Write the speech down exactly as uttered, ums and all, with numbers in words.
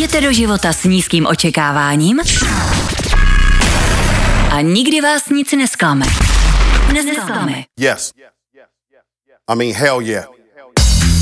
Jdete do života s nízkým očekáváním a nikdy vás nic nesklame. Nesklame. Yes. I mean, hell yeah.